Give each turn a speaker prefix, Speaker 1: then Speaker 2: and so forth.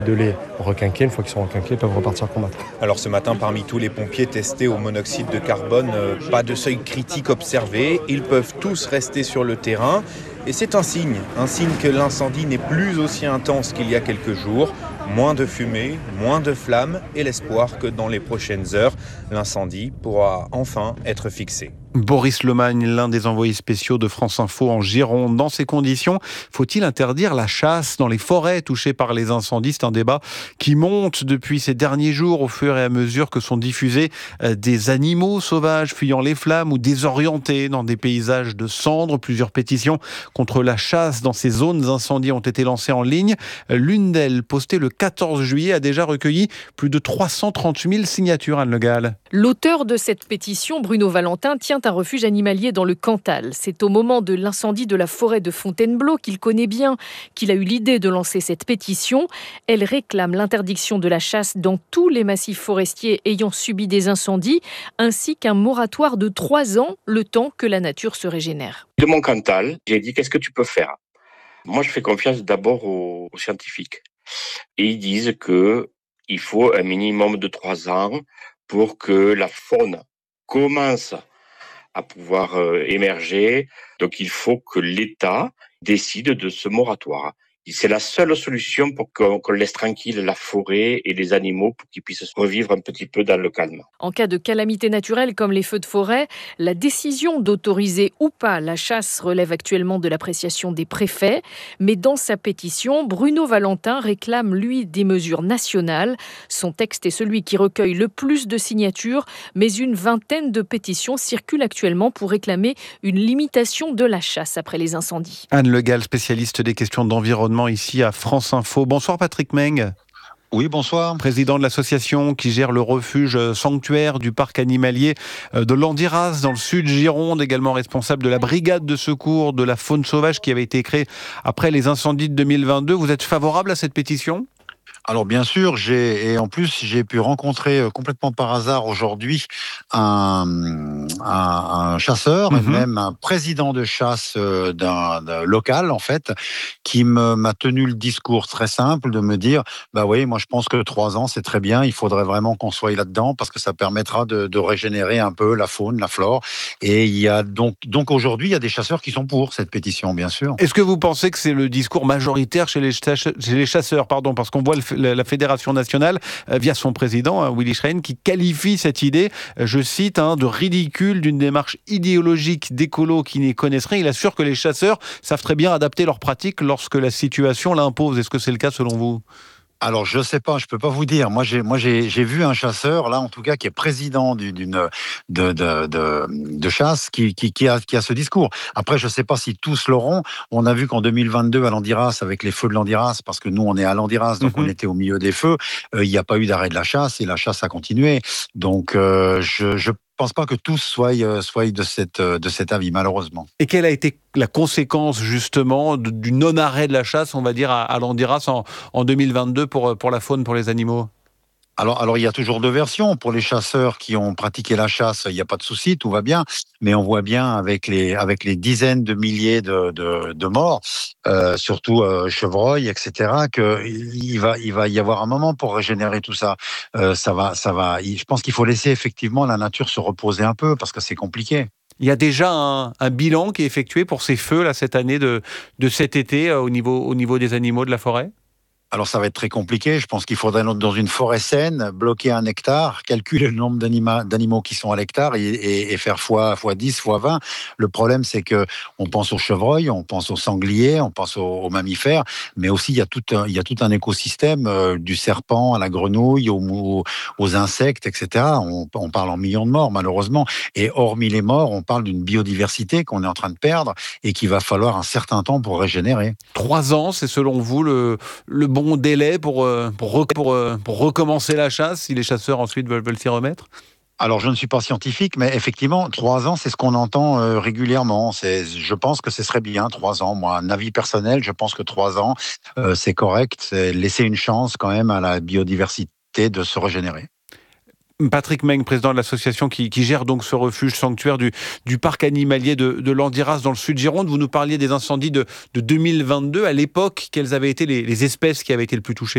Speaker 1: De les requinquer, une fois qu'ils sont requinqués, ils peuvent repartir combattre.
Speaker 2: Alors ce matin, parmi tous les pompiers testés au monoxyde de carbone, pas de seuil critique observé. Ils peuvent tous rester sur le terrain. Et c'est un signe que l'incendie n'est plus aussi intense qu'il y a quelques jours. Moins de fumée, moins de flammes et l'espoir que dans les prochaines heures, l'incendie pourra enfin être fixé.
Speaker 3: Boris Lemagne, l'un des envoyés spéciaux de France Info en Gironde. Dans ces conditions, faut-il interdire la chasse dans les forêts touchées par les incendies ? C'est un débat qui monte depuis ces derniers jours au fur et à mesure que sont diffusés des animaux sauvages fuyant les flammes ou désorientés dans des paysages de cendres. Plusieurs pétitions contre la chasse dans ces zones incendiées ont été lancées en ligne. L'une d'elles, postée le 14 juillet, a déjà recueilli plus de 330 000 signatures, Anne Le Gall.
Speaker 4: L'auteur de cette pétition, Bruno Valentin, tient un refuge animalier dans le Cantal. C'est au moment de l'incendie de la forêt de Fontainebleau qu'il connaît bien qu'il a eu l'idée de lancer cette pétition. Elle réclame l'interdiction de la chasse dans tous les massifs forestiers ayant subi des incendies, ainsi qu'un moratoire de 3 ans, le temps que la nature se régénère.
Speaker 5: De mon Cantal, j'ai dit qu'est-ce que tu peux faire ? Moi, je fais confiance d'abord aux scientifiques. Et ils disent qu'il faut un minimum de 3 ans pour que la faune commence à pouvoir émerger. Donc, il faut que l'État décide de ce moratoire. C'est la seule solution pour qu'on laisse tranquille la forêt et les animaux pour qu'ils puissent revivre un petit peu dans le calme.
Speaker 4: En cas de calamité naturelle comme les feux de forêt, la décision d'autoriser ou pas la chasse relève actuellement de l'appréciation des préfets. Mais dans sa pétition, Bruno Valentin réclame, lui, des mesures nationales. Son texte est celui qui recueille le plus de signatures, mais une vingtaine de pétitions circulent actuellement pour réclamer une limitation de la chasse après les incendies.
Speaker 3: Anne Le Gall, spécialiste des questions d'environnement ici à France Info. Bonsoir Patrick Meng.
Speaker 6: Oui, bonsoir.
Speaker 3: Président de l'association qui gère le refuge sanctuaire du parc animalier de Landiras dans le sud Gironde, également responsable de la brigade de secours de la faune sauvage qui avait été créée après les incendies de 2022. Vous êtes favorable à cette pétition ?
Speaker 6: Alors bien sûr, j'ai pu rencontrer complètement par hasard aujourd'hui un chasseur, et même un président de chasse d'un local en fait, qui m'a tenu le discours très simple de me dire bah oui, moi je pense que 3 ans c'est très bien, il faudrait vraiment qu'on soit là-dedans parce que ça permettra de régénérer un peu la faune, la flore. Et il y a donc aujourd'hui il y a des chasseurs qui sont pour cette pétition, bien sûr.
Speaker 3: Est-ce que vous pensez que c'est le discours majoritaire chez les chasseurs, parce qu'on voit la Fédération nationale, via son président, Willy Schrein, qui qualifie cette idée, je cite, de ridicule, d'une démarche idéologique d'écolos qui n'y connaissent rien. Il assure que les chasseurs savent très bien adapter leurs pratiques lorsque la situation l'impose. Est-ce que c'est le cas selon vous ?
Speaker 6: Alors, je sais pas, je peux pas vous dire. Moi, j'ai vu un chasseur, là, en tout cas, qui est président de chasse, qui a ce discours. Après, je sais pas si tous l'auront. On a vu qu'en 2022, à Landiras, avec les feux de Landiras, parce que nous, on est à Landiras, donc on était au milieu des feux, il n'y a pas eu d'arrêt de la chasse et la chasse a continué. Donc, je pense pas que tous soient de cet avis, malheureusement.
Speaker 3: Et quelle a été la conséquence, justement, du non-arrêt de la chasse, on va dire, à Landiras en 2022 pour la faune, pour les animaux ?
Speaker 6: Alors, il y a toujours 2 versions. Pour les chasseurs qui ont pratiqué la chasse, il n'y a pas de souci, tout va bien. Mais on voit bien avec les dizaines de milliers de morts, surtout chevreuils, etc., qu'il va y avoir un moment pour régénérer tout ça. Ça va. Je pense qu'il faut laisser effectivement la nature se reposer un peu parce que c'est compliqué.
Speaker 3: Il y a déjà un bilan qui est effectué pour ces feux là cette année de cet été au niveau des animaux de la forêt ?
Speaker 6: Alors ça va être très compliqué. Je pense qu'il faudrait, dans une forêt saine, bloquer 1 hectare, calculer le nombre d'animaux qui sont à l'hectare et faire fois 10, fois 20. Le problème, c'est que on pense aux chevreuils, on pense aux sangliers, on pense aux mammifères, mais aussi il y a tout un écosystème du serpent à la grenouille, aux insectes, etc. On parle en millions de morts, malheureusement. Et hormis les morts, on parle d'une biodiversité qu'on est en train de perdre et qu'il va falloir un certain temps pour régénérer.
Speaker 3: 3 ans, c'est selon vous le bon délai pour recommencer la chasse, si les chasseurs ensuite veulent s'y remettre ?
Speaker 6: Alors, je ne suis pas scientifique, mais effectivement, 3 ans, c'est ce qu'on entend régulièrement. Je pense que ce serait bien, 3 ans. Moi, un avis personnel, je pense que 3 ans, c'est correct. C'est laisser une chance quand même à la biodiversité de se régénérer.
Speaker 3: Patrick Meng, président de l'association qui gère donc ce refuge sanctuaire du parc animalier de Landiras dans le sud Gironde. Vous nous parliez des incendies de 2022. À l'époque, quelles avaient été les espèces qui avaient été le plus touchées ?